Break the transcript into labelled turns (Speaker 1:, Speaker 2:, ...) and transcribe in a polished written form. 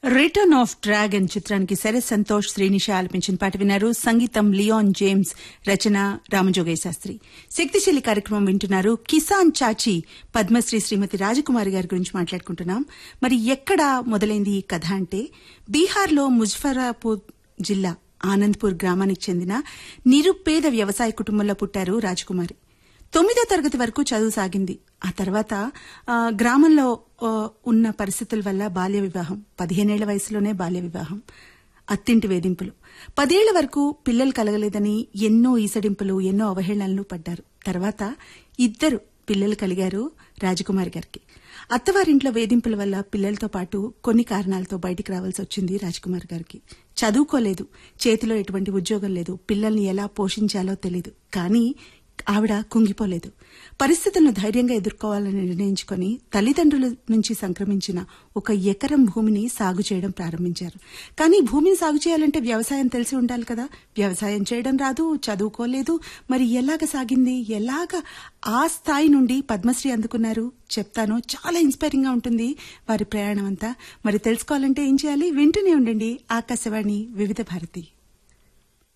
Speaker 1: Return of dragon చిత్రానికి శరత్ సంతోష్ శ్రీనిష ఆలపించిన పాట విన్నారు. సంగీతం లియోన్ జేమ్స్, రచన రామజోగయ్య శాస్త్రి. శక్తిశైలి కార్యక్రమం వింటున్నారు. కిసాన్ చాచి పద్మశ్రీ శ్రీమతి రాజకుమారి గారి గురించి మాట్లాడుకుంటున్నాం. మరి ఎక్కడ మొదలైంది ఈ కథ అంటే బీహార్లో ముజఫరాపూర్ జిల్లా ఆనంద్పూర్ గ్రామానికి చెందిన నిరుపేద వ్యవసాయ కుటుంబంలో పుట్టారు రాజకుమారి. 9వ తరగతి వరకు చదువు సాగింది. ఆ తర్వాత గ్రామంలో ఉన్న పరిస్థితుల వల్ల బాల్య వివాహం, 15 ఏళ్ల వయసులోనే బాల్య వివాహం, అత్తింటి వేధింపులు, 10 ఏళ్ల వరకు పిల్లలు కలగలేదని ఎన్నో ఈసడింపులు, ఎన్నో అవహేళనలు పడ్డారు. తర్వాత 2 పిల్లలు కలిగారు రాజకుమారి గారికి. అత్తవారింట్లో వేధింపుల వల్ల పిల్లలతో పాటు కొన్ని కారణాలతో బయటికి రావాల్సి వచ్చింది రాజకుమారి గారికి. చదువుకోలేదు, చేతిలో ఎటువంటి ఉద్యోగం లేదు, పిల్లల్ని ఎలా పోషించాలో తెలీదు. కానీ ఆవిడ కుంగిపోలేదు. పరిస్థితులను ధైర్యంగా ఎదుర్కోవాలని నిర్ణయించుకుని తల్లిదండ్రుల నుంచి సంక్రమించిన 1 ఎకరం భూమిని సాగు చేయడం ప్రారంభించారు. కానీ భూమిని సాగు చేయాలంటే వ్యవసాయం తెలిసి ఉండాలి కదా. వ్యవసాయం చేయడం రాదు, చదువుకోలేదు. మరి ఎలాగ సాగింది, ఎలాగ ఆ స్థాయి నుండి పద్మశ్రీ అందుకున్నారు చెప్తాను. చాలా ఇన్స్పైరింగ్ గా ఉంటుంది వారి ప్రయాణం అంతా. మరి తెలుసుకోవాలంటే ఏం చేయాలి? వింటూనే ఉండండి ఆకాశవాణి వివిధ భారతి.